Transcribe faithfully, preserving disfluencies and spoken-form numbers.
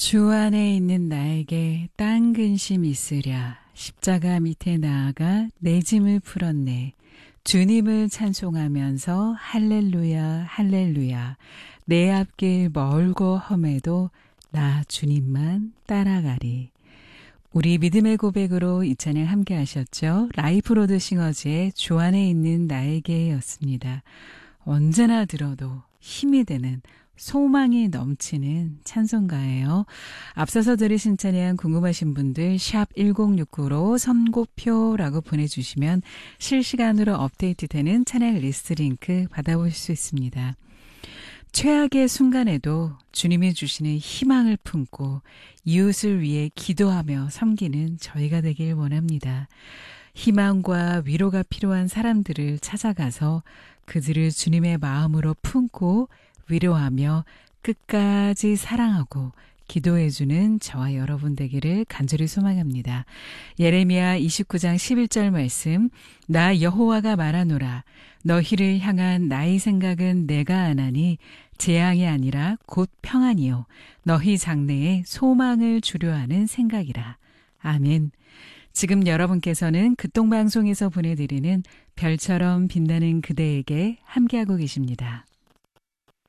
주 안에 있는 나에게 딴 근심 있으랴. 십자가 밑에 나아가 내 짐을 풀었네. 주님을 찬송하면서 할렐루야 할렐루야. 내 앞길 멀고 험해도 나 주님만 따라가리. 우리 믿음의 고백으로 이 찬양 함께 하셨죠. 라이프로드 싱어즈의 주 안에 있는 나에게 였습니다. 언제나 들어도 힘이 되는 소망이 넘치는 찬송가예요. 앞서서 들으신 찬양 궁금하신 분들 샵 일공육구로 선고표라고 보내주시면 실시간으로 업데이트되는 찬양 리스트 링크 받아볼 수 있습니다. 최악의 순간에도 주님이 주시는 희망을 품고 이웃을 위해 기도하며 섬기는 저희가 되길 원합니다. 희망과 위로가 필요한 사람들을 찾아가서 그들을 주님의 마음으로 품고 위로하며 끝까지 사랑하고 기도해주는 저와 여러분 되기를 간절히 소망합니다. 예레미야 이십구 장 십일 절 말씀, 나 여호와가 말하노라. 너희를 향한 나의 생각은 내가 아나니 재앙이 아니라 곧 평안이요 너희 장래에 소망을 주려 하는 생각이라. 아멘. 지금 여러분께서는 극동방송에서 보내드리는 별처럼 빛나는 그대에게 함께하고 계십니다.